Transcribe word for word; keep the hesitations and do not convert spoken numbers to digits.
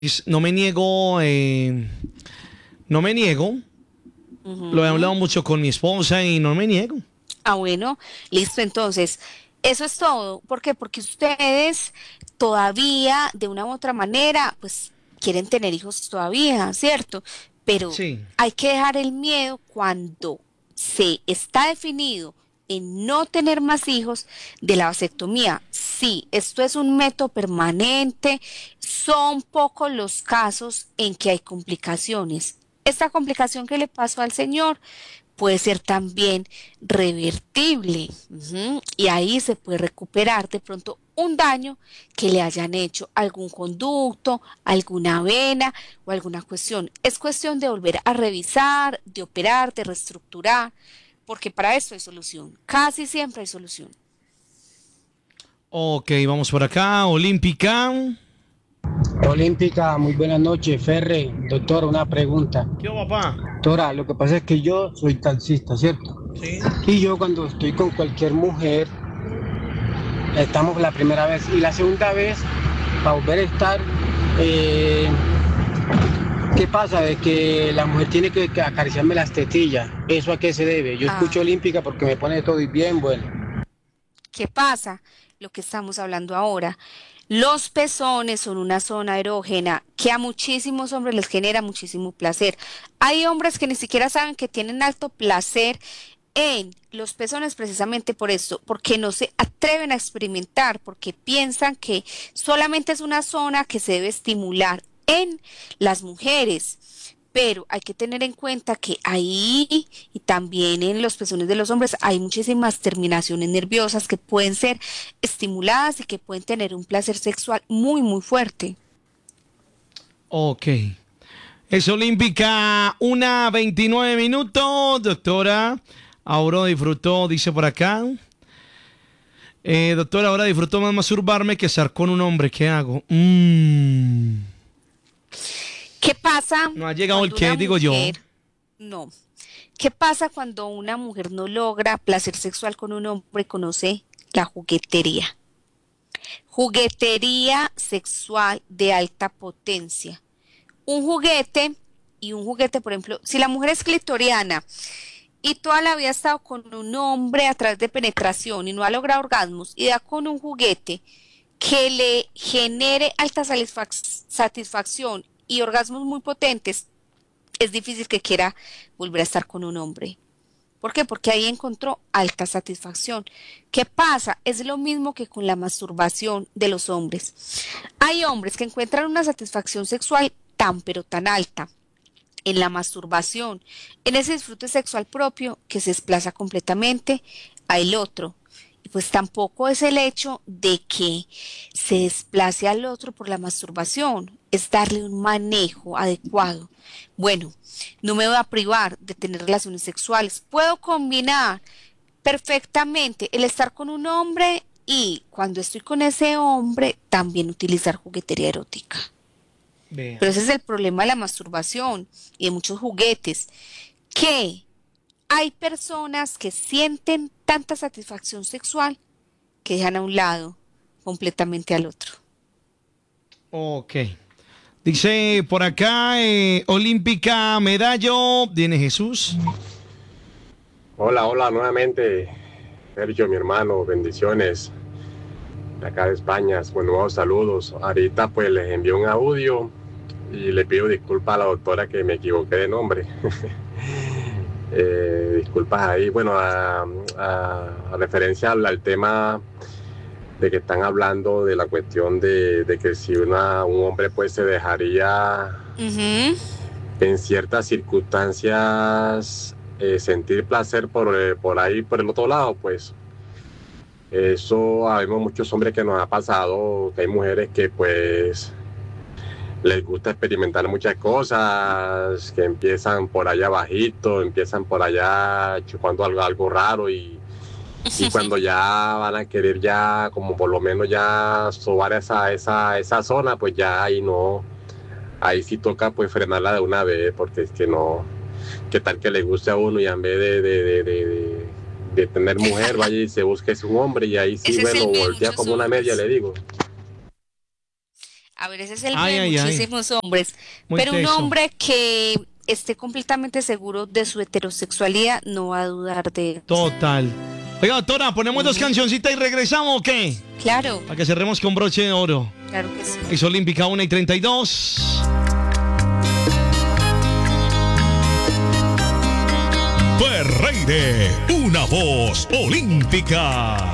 es- no me niego, eh, no me niego. Lo he Ujú. hablado mucho con mi esposa y no me niego. Ah, bueno, listo. Entonces, eso es todo. ¿Por qué? Porque ustedes todavía, de una u otra manera, pues quieren tener hijos todavía, ¿cierto? Pero Sí. hay que dejar el miedo cuando se está definido en no tener más hijos de la vasectomía. Sí, esto es un método permanente. Son pocos los casos en que hay complicaciones. Esta complicación que le pasó al señor puede ser también revertible. Ujú. Y ahí se puede recuperar de pronto un daño que le hayan hecho algún conducto, alguna vena o alguna cuestión. Es cuestión de volver a revisar, de operar, de reestructurar, porque para esto hay solución. Casi siempre hay solución. Ok, vamos por acá. Olímpica. Olímpica, muy buenas noches, Ferre. Doctor, una pregunta. ¿Qué va, papá? Doctora, lo que pasa es que yo soy taxista, ¿cierto? Sí. Y yo cuando estoy con cualquier mujer, estamos la primera vez y la segunda vez, para volver a estar, eh, ¿qué pasa? De que la mujer tiene que que acariciarme las tetillas. ¿Eso a qué se debe? Yo Ah, escucho Olímpica porque me pone todo bien bueno. ¿qué pasa? Lo que estamos hablando ahora. Los pezones son una zona erógena que a muchísimos hombres les genera muchísimo placer. Hay hombres que ni siquiera saben que tienen alto placer en los pezones precisamente por esto, porque no se atreven a experimentar, porque piensan que solamente es una zona que se debe estimular en las mujeres. Pero hay que tener en cuenta que ahí y también en los pezones de los hombres hay muchísimas terminaciones nerviosas que pueden ser estimuladas y que pueden tener un placer sexual muy, muy fuerte. Ok. Es Olímpica, una veintinueve minutos, doctora. Ahora disfrutó, dice por acá. Eh, doctora, ahora disfruto más masturbarme que estar con un hombre. ¿Qué hago? Mm. ¿Qué pasa No ha llegado el cuando una que, digo yo. mujer no? ¿Qué pasa cuando una mujer no logra placer sexual con un hombre y conoce la juguetería? Juguetería sexual de alta potencia. Un juguete y un juguete, por ejemplo, si la mujer es clitoriana y toda la vida ha estado con un hombre a través de penetración y no ha logrado orgasmos y da con un juguete que le genere alta satisfac- satisfacción y orgasmos muy potentes, es difícil que quiera volver a estar con un hombre. ¿Por qué? Porque ahí encontró alta satisfacción. ¿Qué pasa? Es lo mismo que con la masturbación de los hombres. Hay hombres que encuentran una satisfacción sexual tan pero tan alta en la masturbación, en ese disfrute sexual propio que se desplaza completamente al otro. Y pues tampoco es el hecho de que se desplace al otro por la masturbación, es darle un manejo adecuado. Bueno, no me voy a privar de tener relaciones sexuales, puedo combinar perfectamente el estar con un hombre y cuando estoy con ese hombre también utilizar juguetería erótica. Vea. Pero ese es el problema de la masturbación y de muchos juguetes, que hay personas que sienten tanta satisfacción sexual que dejan a un lado completamente al otro. Ok. Dice por acá, eh, Olímpica Medallo, viene Jesús. Hola, hola nuevamente, Sergio, mi hermano, bendiciones de acá de España, buenos saludos. Ahorita pues les envío un audio y le pido disculpas a la doctora que me equivoqué de nombre. eh, disculpas ahí, bueno, a, a, a referencia al, al, tema de que están hablando de la cuestión de, de que si una, un hombre pues se dejaría Ujú. en ciertas circunstancias eh, sentir placer por, eh, por ahí, por el otro lado, pues eso habemos muchos hombres que nos ha pasado, que hay mujeres que pues les gusta experimentar muchas cosas, que empiezan por allá bajito, empiezan por allá chupando algo, algo raro y, y cuando ya van a querer ya como por lo menos ya sobar esa, esa, esa zona, pues ya ahí no, ahí sí toca pues frenarla de una vez, porque es que no, qué tal que le guste a uno y en vez de, de, de, de, de, de tener mujer, vaya y se busque un hombre y ahí sí, Ese es bueno, el miedo de voltea muchos como una media, hombres. le digo. A ver, ese es el Ay, de ay, ay. muchísimos hombres. Muy Pero un teso. hombre que esté completamente seguro de su heterosexualidad no va a dudar de... Total. Oiga, doctora, ¿ponemos dos cancioncitas y regresamos o qué? Claro, Para que cerremos con broche de oro. claro que sí. Es Olímpica una y treinta y dos. Ferreire, una voz olímpica.